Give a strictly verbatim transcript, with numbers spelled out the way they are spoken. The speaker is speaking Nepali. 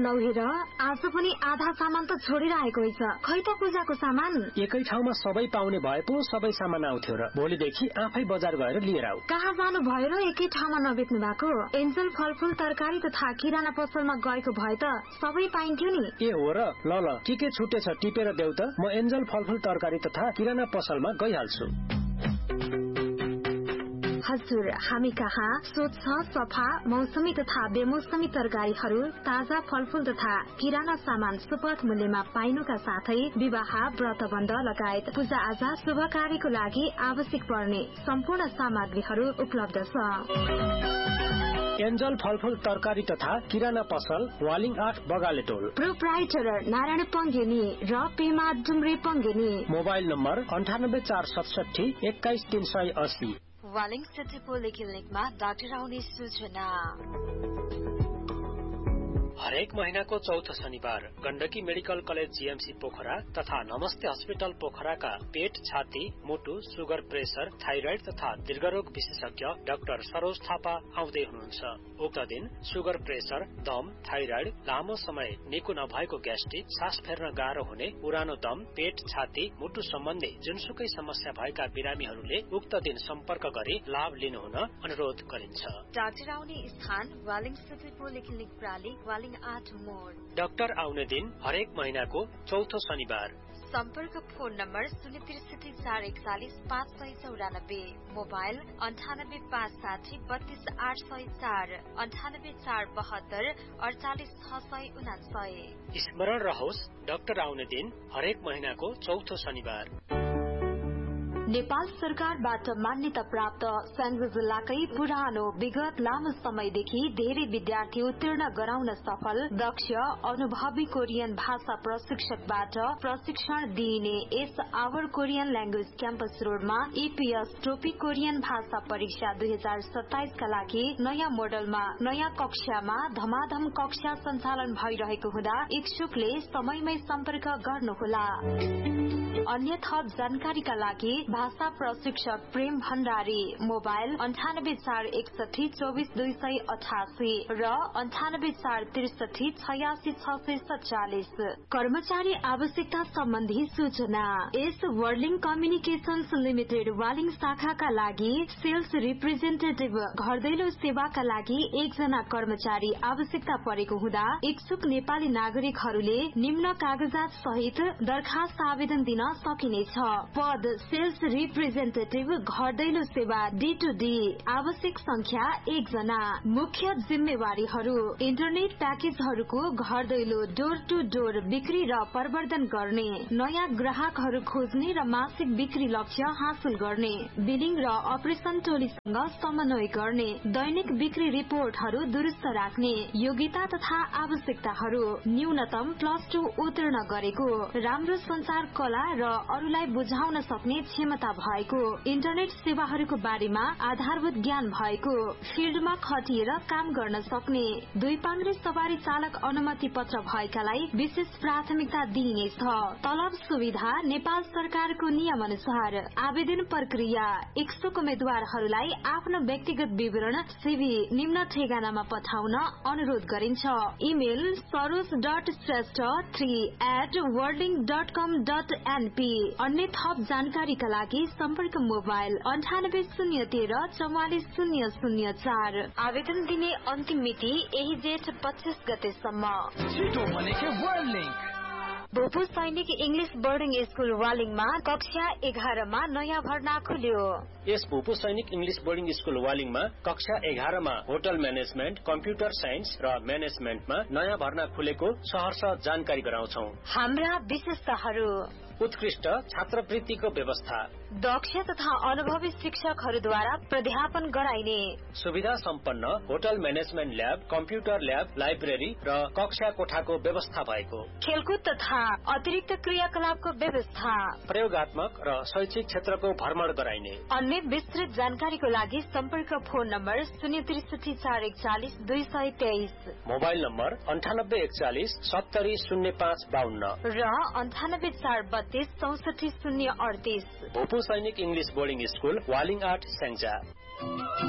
लौ हेर आज पनि आधा सामान त छोडेर आएको रहेछ। खै त पूजाको सामान एकै ठाउँमा सबै पाउने भए पो सबै सामान आउँथ्यो र भोलिदेखि आफै बजार गएर लिएर आऊ। कहाँ जानु भयो र एकै ठाउँमा नबेच्नु भएको? एन्जल फलफूल तरकारी तथा किराना पसलमा गएको भए त सबै पाइन्थ्यो नि। ए हो र, ल ल के के छुटेछ टिपेर देऊ त, म एन्जल फलफूल तरकारी तथा किराना पसलमा गइहाल्छु। हजुर, हामी कहाँ स्वच्छ सफा मौसमी तथा बेमौसमी तरकारीहरू, ताजा फलफूल तथा किराना सामान सुपथ मूल्यमा पाइनुका साथै विवाह व्रतबन्ध लगायत पूजा आजा शुभ कार्यको लागि आवश्यक पर्ने सम्पूर्ण सामग्रीहरू उपलब्ध छ। एन्जल फलफूल तरकारी तथा किराना पसल वालिङ आठ बगाले टोल। प्रोप्राइटर नारायण पङ्गेनी र पेमा डुम्रे पङ्गेनी। मोबाइल नम्बर अन्ठानब्बे चार सतसठी एक्काइस तीन सय अस्सी। वालिङ सिटी पोलिक्लिनिकमा डाक्टर आउने सूचना। हरेक महीनाको चौथो शनिबार Gandaki medical college GMC Pokhara तथा नमस्ते अस्पताल पोखराका पेट, छाती, मुटु, सुगर, प्रेसर, थाइराइड तथा दीर्घरोग विशेषज्ञ डाक्टर सरोज थापा आउँदै हुनुहुन्छ। उक्त दिन सुगर, प्रेसर, दम, थाइराइड, लामो समय निको नभएको ग्यास्ट्रिक, सास फेर्न गाह्रो हुने, पुरानो दम, पेट, छाती, मुटु सम्बन्धी जुनसुकै समस्या भएका बिरामीहरूले उक्त दिन सम्पर्क गरी लाभ लिनुहुन अनुरोध गरिन्छ। डाक्टर आउने स्थान वालिङ सिटी पोलिक्लिनिक प्राली वालिङ आठ मोड। डाक्टर आउने दिन हरेक महीनाको चौथो शनिबार। सम्पर्क फोन नम्बर शून्य त्रिसठी चार एकचालिस पाँच सय चौरानब्बे। मोबाइल अन्ठानब्बे पाँच साठी बत्तीस आठ सय चार अन्ठानब्बे चार बहत्तर अडचालिस छ सय उनासय। स्मरण रहोस्, डाक्टर आउने दिन हरेक महीनाको चौथो शनिबार। नेपाल सरकारबाट मान्यता प्राप्त स्याङ्जा जिल्लाकै पुरानो विगत लामो समयदेखि धेरै विद्यार्थी उत्तीर्ण गराउन सफल दक्ष अनुभवी कोरियन भाषा प्रशिक्षकबाट प्रशिक्षण दिइने यस आवर कोरियन ल्याङ्ग्वेज क्याम्पस रोडमा ईपीएस टोपी कोरियन भाषा परीक्षा दुई हजार सत्ताइस का लागि नयाँ मोडलमा नयाँ कक्षामा धमाधम कक्षा सञ्चालन भइरहेको हुँदा इच्छुकले समयमै सम्पर्क गर्नुहोला। अन्य थप जानकारीका लागि भाषा प्रशिक्षक प्रेम भण्डारी, मोबाइल अन्ठानब्बे चार एकसठी चौबिस दुई सय अठासी र अन्ठानब्बे चार त्रिसठी छयासी छ सय सत्तालिस। कर्मचारी आवश्यकता सम्बन्धी सूचना। एस वर्लिङ कम्युनिकेशन्स लिमिटेड वालिङ शाखाका लागि सेल्स रिप्रेजेन्टेटिभ घरदैलो सेवाका लागि एकजना कर्मचारी आवश्यकता परेको हुँदा इच्छुक नेपाली नागरिकहरूले निम्न कागजात सहित दरखास्त आवेदन दिन सकिनेछ। पद सेल्स रिप्रेजेन्टेटिभ घरदैलो सेवा डी टू डी। आवश्यक संख्या एकजना। मुख्य जिम्मेवारीहरू इन्टरनेट प्याकेजहरूको घरदैलो डोर टू डोर बिक्री र प्रवर्धन गर्ने, नयाँ ग्राहकहरू खोज्ने र मासिक बिक्री लक्ष्य हासिल गर्ने, बिलिङ र अपरेसन टोलीसँग समन्वय गर्ने, दैनिक बिक्री रिपोर्टहरू दुरुस्त राख्ने। योग्यता तथा आवश्यकताहरू न्यूनतम प्लस टू उत्तीर्ण गरेको, राम्रो संचार कला र अरूलाई बुझाउन सक्ने क्षमता भएको, इन्टरनेट सेवाहरूको बारेमा आधारभूत ज्ञान भएको, फिल्डमा खटिएर काम गर्न सक्ने, दुई पाङ्ग्रे सवारी चालक अनुमति पत्र भएकालाई विशेष प्राथमिकता दिइनेछ। तलब सुविधा नेपाल सरकारको नियम अनुसार। आवेदन प्रक्रिया इच्छुक उम्मेद्वारहरूलाई आफ्नो व्यक्तिगत विवरण सीवी निम्न ठेगानामा पठाउन अनुरोध गरिन्छ। Email Saroj dot Shrestha three at वर्लिङ dot com dot NP. अन्य थप जानकारीका लागि सम्पर्क मोबाइल अन्ठानब्बे शून्य तेह्र चौवालिस शून्य शून्य चार। आवेदन दिने अन्तिम मिति यही जेठ पच्चीस गतेसम्म। भूपू सैनिक इंग्लिश बोर्डिङ स्कूल वालिङमा कक्षा एघारमा नयाँ भर्ना खुल्यो। यस भूपू सैनिक इंग्लिश बोर्डिङ स्कूल वालिङमा कक्षा एघारमा होटल म्यानेजमेन्ट, कम्प्युटर साइन्स र म्यानेजमेन्टमा नयाँ भर्ना खुलेको सहर्ष जानकारी गराउँछौ। हाम्रा विशेषताहरू: उत्कृष्ट छात्रवृत्तिको व्यवस्था, दक्ष तथा अनुभवी शिक्षकहरूद्वारा प्राध्यापन गराइने, सुविधा सम्पन्न hotel management lab, computer lab, library र कक्षा कोठाको व्यवस्था भएको, खेलकुद तथा अतिरिक्त क्रियाकलापको व्यवस्था, प्रयोगात्मक र शैक्षिक क्षेत्रको भ्रमण गराइने। अन्य विस्तृत जानकारीको लागि सम्पर्क फोन नम्बर शून्य त्रिसठी चार एकचालिस दुई सय तेइस, मोबाइल नम्बर अन्ठानब्बे एकचालिस सत्तरी शून्य पाँच बाहन्न र अन्ठानब्बे चार बत्तीस चौसठी शून्य अडतिस। भूपू सैनिक इंग्लिश बोर्डिङ स्कूल वालिङ आठ स्याङ्जा।